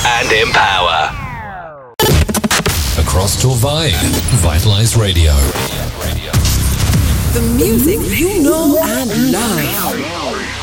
and empower. Across Torvay, Vitalize Radio. The music you know and love.